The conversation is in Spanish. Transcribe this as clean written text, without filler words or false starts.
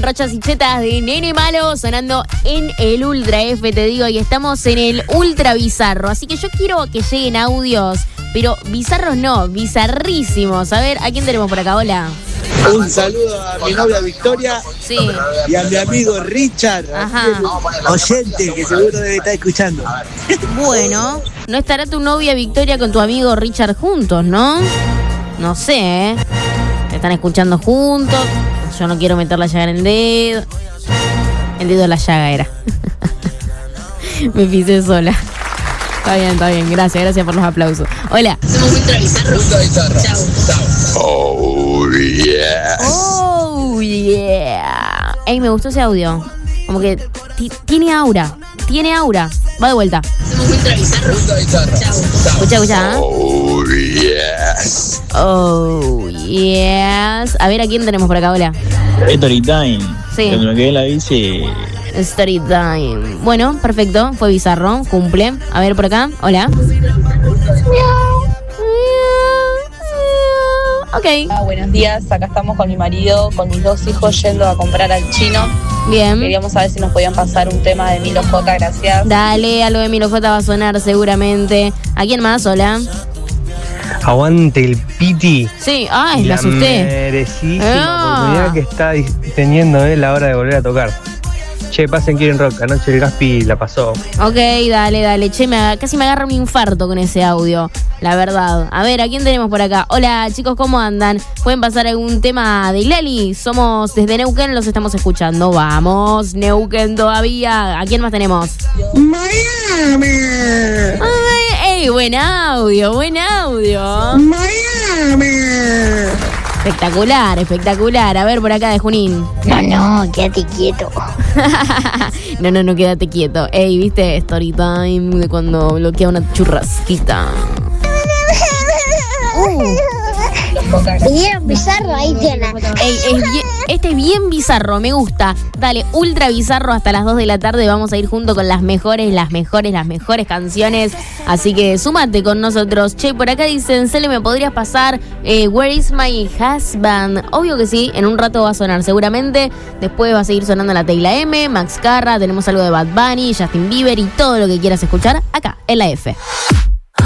Rochas y Chetas de Nene Malo sonando en el Ultra F, te digo, y estamos en el Ultra Bizarro. Así que yo quiero que lleguen audios, pero bizarros no, bizarrísimos. A ver, ¿a quién tenemos por acá? Hola. Un saludo a mi novia Victoria, sí, y a mi amigo Richard, oyente que seguro debe estar escuchando. Bueno, no estará tu novia Victoria con tu amigo Richard juntos, ¿no? No sé, ¿eh? Están escuchando juntos. Yo no quiero meter la llaga en el dedo. El dedo de la llaga era. Me pisé sola. Está bien. Gracias por los aplausos. Hola. Hacemos Ultra Bizarro. Chau. Oh, yeah. Oh, yeah. Ey, me gustó ese audio. Como que tiene aura. Va de vuelta. Hacemos Ultra Bizarro. Chau. Escucha, ¿eh? Oh, yes. Oh, yes. A ver, ¿a quién tenemos por acá? Hola. Story time. Sí. Cuando me quedé en la bici. Story time. Bueno, perfecto. Fue bizarro. Cumple. A ver, por acá. Hola. Ok. Buenos días, acá estamos con mi marido, con mis 2 hijos yendo a comprar al chino. Bien. Queríamos saber si nos podían pasar un tema de Milo J, gracias. Dale, algo de Milo J va a sonar seguramente. ¿A quién más? Hola. Aguante el Piti. Sí, ay, me La asusté. merecidísima oportunidad que está teniendo él a la hora de volver a tocar. Che, pasen Quieren Rock, anoche el Gaspi la pasó. Ok, dale. Che, casi me agarra un infarto con ese audio, la verdad. A ver, ¿a quién tenemos por acá? Hola, chicos, ¿cómo andan? ¿Pueden pasar algún tema de Lali? Somos desde Neuquén, los estamos escuchando. Vamos, Neuquén todavía. ¿A quién más tenemos? Miami. Ey, buen audio. Miami. Espectacular. A ver, por acá de Junín. No, quédate quieto. No, quédate quieto. Ey, ¿viste? Story time de cuando bloquea una churrasquita. Bien bizarro, ahí tiene. Ey, este es bien bizarro, me gusta. Dale, ultra bizarro hasta las 2 de la tarde. Vamos a ir junto con las mejores canciones. Así que súmate con nosotros. Che, por acá dicen, Cele, ¿me podrías pasar Where is my husband? Obvio que sí, en un rato va a sonar seguramente. Después va a seguir sonando la Tecla M, Max Carra, tenemos algo de Bad Bunny, Justin Bieber y todo lo que quieras escuchar acá en la F.